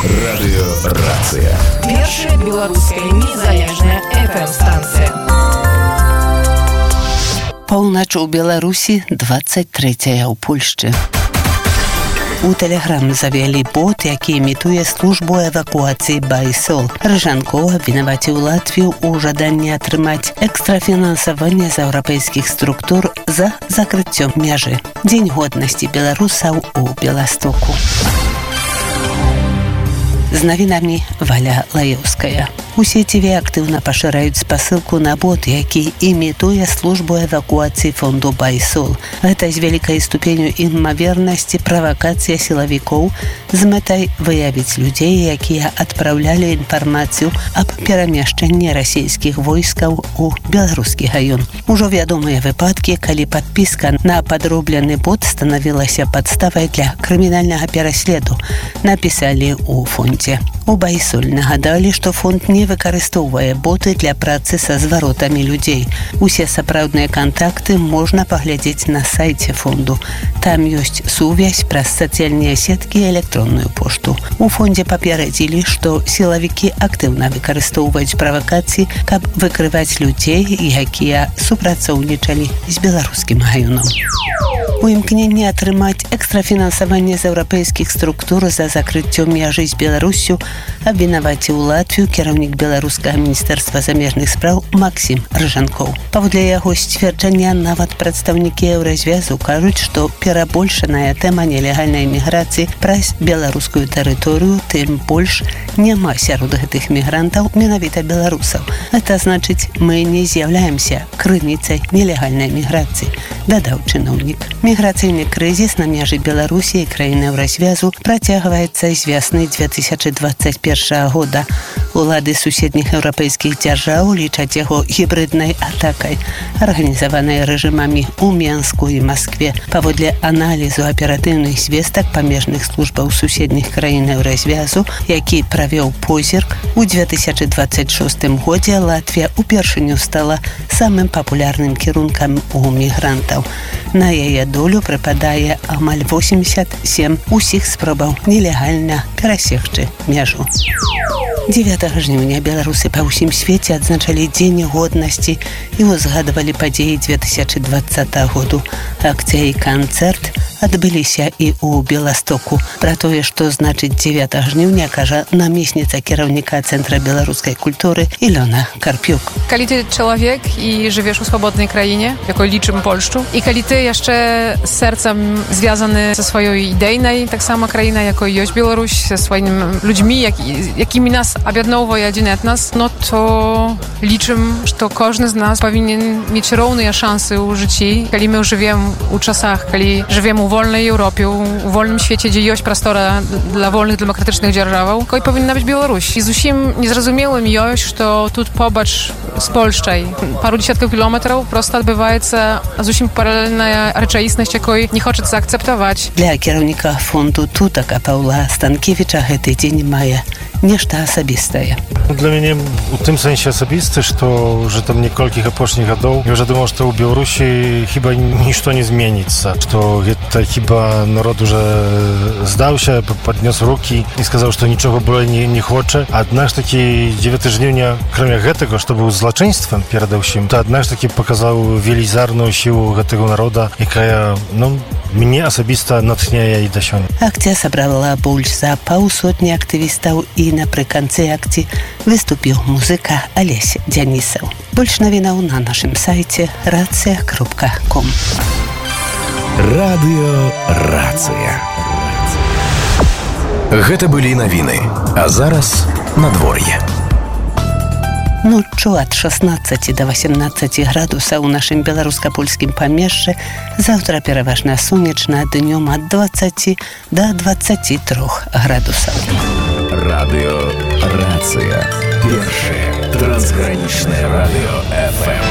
Радыёрацыя. Першая беларуская незалежная FM-станцыя. Паўнач у Беларусі, 23-я ў Польшчы. У Тэлеграм завялі бот, які імітуе службу эвакуацыі Байсол. Рыжанкоў абвінаваціў Латвію ў жаданні атрымаць экстрафінансаванне з еўрапейскіх структур за закрыццём мяжы. Дзень годнасці беларусаў у Беластоку. З навінамі Валя Лаёўская. У сеціве актыўна пашыраюць спасылку на бот, які імітуе службу эвакуацыі фонду Байсол. Гэта з вялікай ступеню імавернасці правакацыя сілавікоў з мэтай выявіць людзей, якія адпраўлялі інфармацыю аб перамяшчэнні расійскіх войскаў у беларускі раён. Ужо вядомыя выпадкі, калі падпіска на падроблены бот станавілася падставай для крымінальнага пераследу, напісалі ў фондзе. У Байсоль нагадалі, што фонд не выкарыстоўвае боты для працы са зваротамі людзей. Усе сапраўдныя кантакты можна паглядзець на сайце фонду. Там ёсць сувязь праз сацыяльныя сеткі і электронную пошту. У фондзе папярэдзілі, што сілавікі актыўна выкарыстоўваюць правакацыі, каб выкрываць людзей, якія супрацоўнічалі з беларускім раёнам. У імкненні атрымаць экстрафінансаванне з еўрапейскіх структур за закрыццём мяжы з Беларуссю абвінаваціў Латвію кіраўнік беларускага міністэрства замежных спраў Максім Рыжанкоў. Паводле яго сцвярджання, нават прадстаўнікі Еўразвязу кажуць, што перабольшаная тэма нелегальнай міграцыі праз беларускую тэрыторыю, тым больш няма сярод гэтых мігрантаў менавіта беларусаў. Гэта значыць, мы не з'яўляемся крыніцай нелегальнай міграцыі, дадаў чыноўнік. Міграцыйны крызіс на мяжы Беларусі і краін Еўразвязу працягваецца з вясны 2021 года. Улады суседніх еўрапейскіх дзяржаў лічаць яго гібрыднай атакай, арганізаванай рэжымамі ў Менску і Маскве. Паводле аналізу аператыўных звестак памежных службаў суседніх краін Еўразвязу, які правёў позірк, у 2026 годзе Латвія упершыню стала самым папулярным кірункам у мігрантаў. На яе долю прыпадае амаль 87 усіх спробаў нелегальна перасекчы мяжу. 9 жніўня беларусы па ўсім свеце адзначалі Дзень годнасці і узгадвалі падзеі 2020 году. Акцыя і канцэрт адбыліся і ў Беластоку. Пра тое, што значыць 9 жніўня, кажа намесніца кіраўніка Цэнтра беларускай культуры Ілона Карпюк. Калі ты чалавек і жывеш у свабоднай краіне, якой лічым Польшчу, і калі ты яшчэ сэрцам звязаны са сваёй ідэйнай, таксама краіна, якой ёсць Беларусь, са сваімі людзьмі, якімі нас аб'ядноўвае адзін этнас, no то лічым, што кожны з нас павінен мець роўныя шансы ў жыцці, калі мы жывем у часах, калі жывем у вольнай Еўропе, у вольным свеце, дзе ёсць прастора для вольных дэмакратычных дзяржаваў, якой павінна быць Беларусь. І зусім незразумелым ёсць, што тут побач з Польшчай пару дзесяткаў кілометраў проста адбываецца зусім паралельная рэчаіснасць, якой не хочацца акцэптаваць. Для кіраўніка фонду Тутака Паўла Станкевіча гэты дзень мае нешта асабістае. Для мяне у тым сэнсе асабісты, што ўжо там некалькіх апошніх гадоў я ўжо думаў, што ў Беларусі хіба нішто не зменіцца, што гэта хіба народ уже здаўся, паднёс рукі і сказаў, што нічога болей не хоча. Аднак ж такі 9 жніўня, акрамя гэтага, што быў злачынствам перадусім, то аднак ж такі паказаў велізарную сілу гэтага народа, якая, мне асабіста натхняе і да сёння. Акцыя сабрала больш за паўсотні актывістаў і напрыканцы акцыі выступіў музыка Алесь Дзянісаў. Больш навінаў на нашым сайце racja.com. Радыёрацыя. Гэта былі навіны, а зараз надвор'е. Ноччу ад 16 до 18 градусаў у нашым беларуска-польскім памежжы, заўтра пераважна сонечна, днём ад 20 до 23 градусаў. Радыёрацыя. Першае трансгранічнае радыё FM.